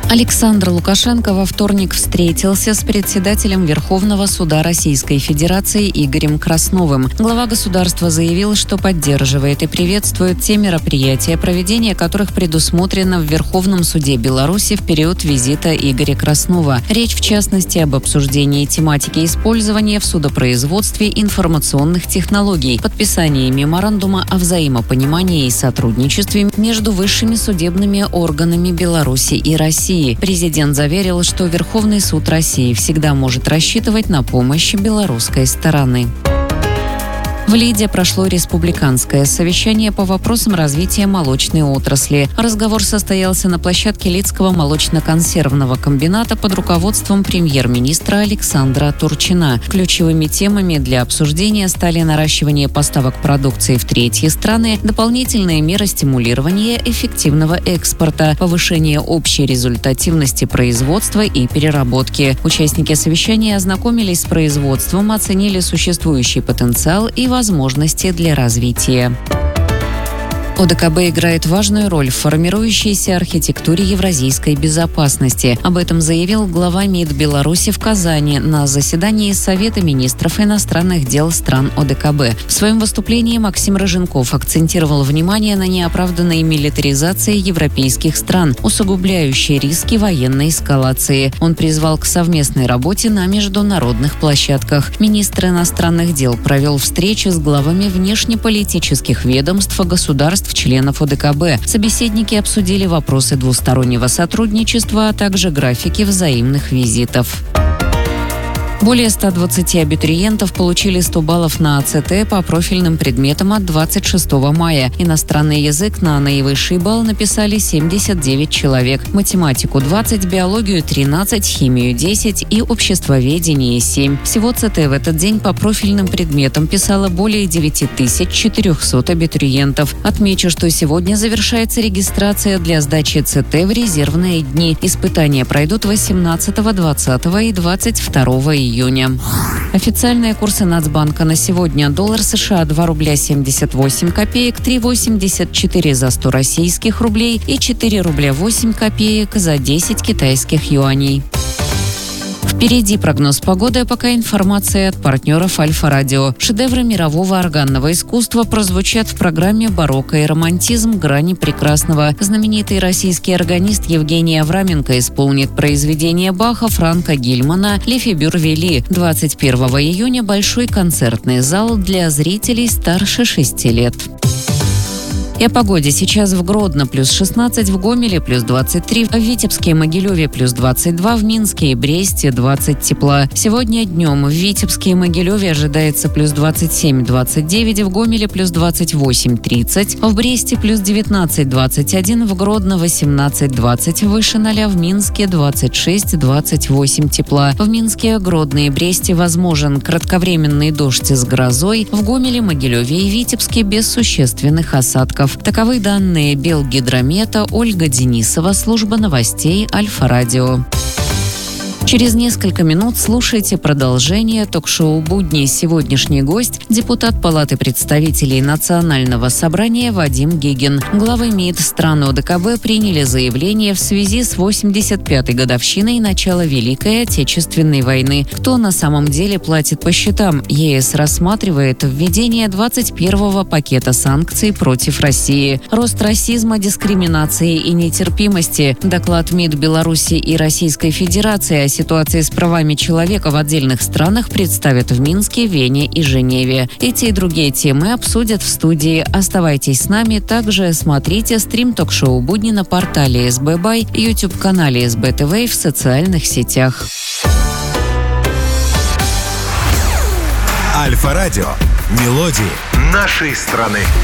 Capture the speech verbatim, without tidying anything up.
Александр Лукашенко во вторник встретился с председателем Верховного суда Российской Федерации Игорем Красновым. Глава государства заявил, что поддерживает и приветствует те мероприятия, проведение которых предусмотрено в Верховном суде Беларуси в период визита Игоря Краснова. Речь, в частности, об обсуждении тематики использования в судопроизводстве информационных технологий, подписании меморандума о взаимопонимании и сотрудничестве между высшими судебными органами Беларуси и России. Президент заверил, что Верховный суд России всегда может рассчитывать на помощь белорусской стороны. В Лиде прошло республиканское совещание по вопросам развития молочной отрасли. Разговор состоялся на площадке Лидского молочно-консервного комбината под руководством премьер-министра Александра Турчина. Ключевыми темами для обсуждения стали наращивание поставок продукции в третьи страны, дополнительные меры стимулирования эффективного экспорта, повышение общей результативности производства и переработки. Участники совещания ознакомились с производством, оценили существующий потенциал и возможности возможности для развития. ОДКБ играет важную роль в формирующейся архитектуре евразийской безопасности. Об этом заявил глава МИД Беларуси в Казани на заседании Совета министров иностранных дел стран ОДКБ. В своем выступлении Максим Рыженков акцентировал внимание на неоправданной милитаризации европейских стран, усугубляющей риски военной эскалации. Он призвал к совместной работе на международных площадках. Министр иностранных дел провел встречи с главами внешнеполитических ведомств государств членов ОДКБ. Собеседники обсудили вопросы двустороннего сотрудничества, а также графики взаимных визитов. Более ста двадцати абитуриентов получили сто баллов на АЦТ по профильным предметам от двадцать шестого мая. Иностранный язык на наивысший балл написали семьдесят девять человек, математику двадцать, биологию тринадцать, химию десять и обществоведение семь. Всего ЦТ в этот день по профильным предметам писало более девяти тысяч четырехсот абитуриентов. Отмечу, что сегодня завершается регистрация для сдачи ЦТ в резервные дни. Испытания пройдут восемнадцатого, двадцатого и двадцать второго июня. июня. Официальные курсы Нацбанка на сегодня: доллар США два рубля семьдесят восемь копеек, три восемьдесят четыре за сто российских рублей и четыре рубля восемь копеек за десять китайских юаней. Впереди прогноз погоды, пока информация от партнеров Альфа-Радио. Шедевры мирового органного искусства прозвучат в программе «Барокко и романтизм. Грани прекрасного». Знаменитый российский органист Евгений Авраменко исполнит произведения Баха, Франка Гильмана, Лефи Бюрвели. двадцать первого июня большой концертный зал для зрителей старше шести лет. И о погоде. Сейчас в Гродно плюс шестнадцать, в Гомеле плюс двадцать три, в Витебске и Могилеве плюс двадцать два, в Минске и Бресте двадцать тепла. Сегодня днем в Витебске и Могилеве ожидается плюс двадцать семь - двадцать девять, в Гомеле плюс двадцать восемь - тридцать, в Бресте плюс девятнадцать - двадцать один, в Гродно восемнадцать - двадцать, выше ноля, в Минске двадцать шесть - двадцать восемь тепла. В Минске, Гродно и Бресте возможен кратковременный дождь с грозой, в Гомеле, Могилеве и Витебске без существенных осадков. Таковы данные Белгидромета. Ольга Денисова, служба новостей Альфа-Радио. Через несколько минут слушайте продолжение ток-шоу «Будни». Сегодняшний гость – депутат Палаты представителей Национального собрания Вадим Гигин. Главы МИД стран ОДКБ приняли заявление в связи с восемьдесят пятой годовщиной начала Великой Отечественной войны. Кто на самом деле платит по счетам? ЕС рассматривает введение двадцать первого пакета санкций против России. Рост расизма, дискриминации и нетерпимости. Доклад МИД Беларуси и Российской Федерации о ситуации с правами человека в отдельных странах представят в Минске, Вене и Женеве. Эти и другие темы обсудят в студии. Оставайтесь с нами. Также смотрите стрим ток-шоу «Будни» на портале эс бэ бай, YouTube-канале эс бэ тэ вэ и в социальных сетях. Альфа-Радио. Мелодии нашей страны.